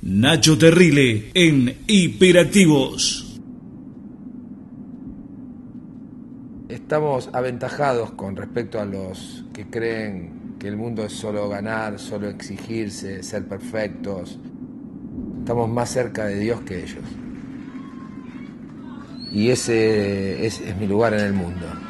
Nacho Terrile en Hiperactivos. Estamos aventajados con respecto a los que creen que el mundo es solo ganar, solo exigirse, ser perfectos. Estamos más cerca de Dios que ellos. Y ese es mi lugar en el mundo.